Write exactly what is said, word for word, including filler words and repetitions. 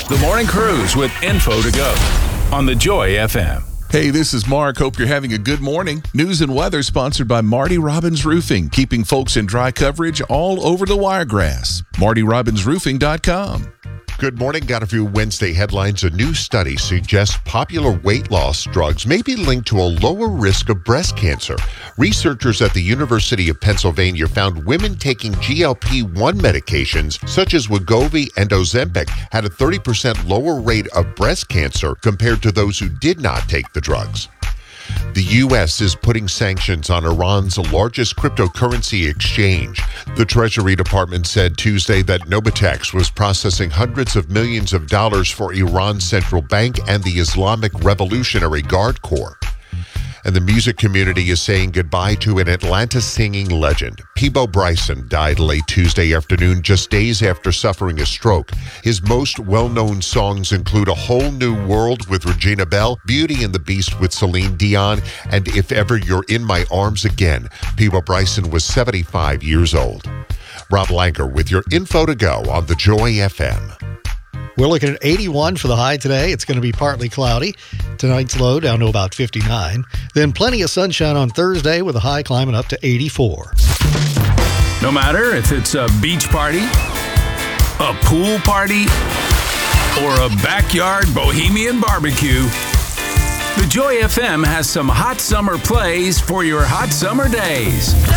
The Morning Cruise with info to go on the Joy F M. Hey, this is Mark. Hope you're having a good morning. News and weather sponsored by Marty Robbins Roofing, keeping folks in dry coverage all over the Wiregrass. Marty Robbins Roofing dot com. Good morning. Got a few Wednesday headlines. A new study suggests popular weight loss drugs may be linked to a lower risk of breast cancer. Researchers at the University of Pennsylvania found women taking G L P one medications, such as Wegovy and Ozempic, had a thirty percent lower rate of breast cancer compared to those who did not take the drugs. The U S is putting sanctions on Iran's largest cryptocurrency exchange. The Treasury Department said Tuesday that Novitex was processing hundreds of millions of dollars for Iran's central bank and the Islamic Revolutionary Guard Corps. And the music community is saying goodbye to an Atlanta singing legend. Peabo Bryson died late Tuesday afternoon, just days after suffering a stroke. His most well-known songs include A Whole New World with Regina Belle, Beauty and the Beast with Celine Dion, and If Ever You're in My Arms Again. Peabo Bryson was seventy-five years old. Rob Lanker with your info to go on the Joy F M. We're looking at eighty-one for the high today. It's going to be partly cloudy. Tonight's low down to about fifty-nine. Then plenty of sunshine on Thursday with a high climbing up to eighty-four. No matter if it's a beach party, a pool party, or a backyard bohemian barbecue, the Joy F M has some hot summer plays for your hot summer days.